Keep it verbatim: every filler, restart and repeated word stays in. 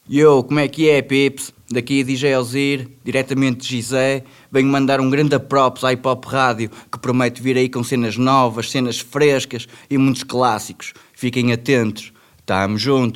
Yo, como é que é, Pips? Daqui a D J Ozir, diretamente de Gizé, venho mandar um grande props à Hip Hop Rádio, que promete vir aí com cenas novas, cenas frescas e muitos clássicos. Fiquem atentos, tamo juntos.